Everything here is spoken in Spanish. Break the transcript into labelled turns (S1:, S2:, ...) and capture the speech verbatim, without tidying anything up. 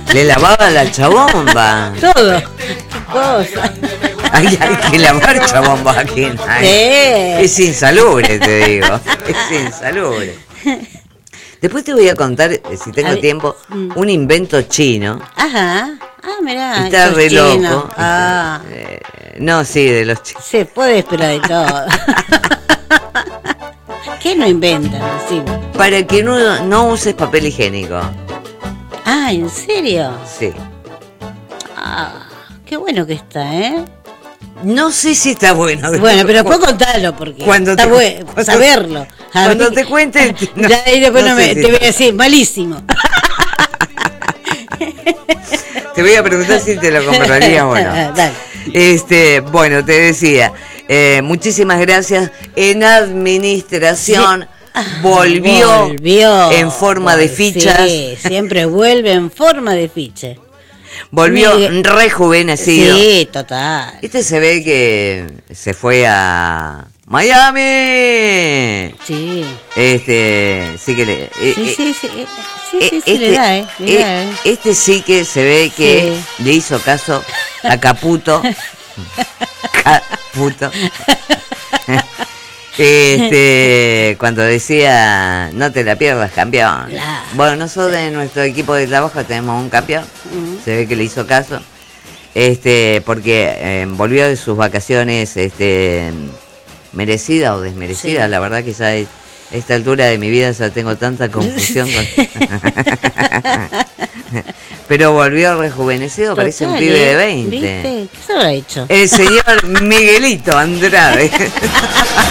S1: Le lavaba la chabomba.
S2: Todo. Cosa.
S1: Hay, hay que lavar chabomba aquí.
S2: Sí.
S1: Es insalubre, te digo. Es insalubre. Después te voy a contar, si tengo
S2: ver,
S1: tiempo,
S2: mm.
S1: un invento chino.
S2: Ajá. Ah, mirá.
S1: Está re
S2: chino.
S1: loco.
S2: Ah.
S1: Eh, no, sí, de los chinos.
S2: Se puede esperar de todo. ¿Qué no inventan? Sí.
S1: Para que no, no uses papel higiénico.
S2: Ah, ¿en serio?
S1: Sí.
S2: Ah, qué bueno que está, ¿eh?
S1: No sé si está bueno.
S2: Bueno, pero después contalo, porque
S1: cuando
S2: está
S1: te,
S2: bueno
S1: cuando,
S2: saberlo. A
S1: cuando
S2: mí,
S1: te cuente... No,
S2: ya, y después
S1: no
S2: no me,
S1: sé si
S2: te voy a decir, malísimo.
S1: Te voy a preguntar si te lo comprarías o no.
S2: Dale.
S1: Este, bueno, te decía, eh, muchísimas gracias. En administración
S2: sí.
S1: volvió,
S2: volvió
S1: en forma
S2: vol-
S1: de fichas.
S2: Sí, siempre vuelve en forma de ficha.
S1: Volvió
S2: Miguel.
S1: rejuvenecido.
S2: Sí, total.
S1: Este se ve que se fue a Miami.
S2: Sí.
S1: Este, sí que le... eh,
S2: Sí,
S1: eh,
S2: sí, sí. eh, Sí,
S1: eh,
S2: sí, sí,
S1: este,
S2: le da, ¿eh? Le
S1: eh,
S2: da, ¿eh?
S1: Este sí que se ve que
S2: Sí.
S1: le hizo caso a Caputo. Caputo. Este, cuando decía, no te la pierdas, campeón.
S2: Claro.
S1: Bueno, nosotros en nuestro equipo de trabajo tenemos un campeón.
S2: Uh-huh.
S1: Se ve que le hizo caso. Este, porque eh, volvió de sus vacaciones, este, merecida o desmerecida.
S2: Sí.
S1: La verdad que ya es, a esta altura de mi vida ya tengo tanta confusión con... Pero volvió rejuvenecido,
S2: Total,
S1: parece un pibe
S2: ¿eh?
S1: de veinte.
S2: ¿Viste? ¿Qué se habrá hecho?
S1: El señor Miguelito Andrade.